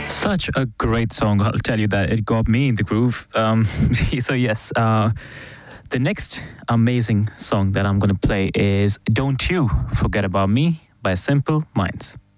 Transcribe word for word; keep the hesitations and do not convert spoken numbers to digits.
Such a great song, I'll tell you that. It got me in the groove. Um, so yes, uh, the next amazing song that I'm going to play is Don't You Forget About Me by Simple Minds.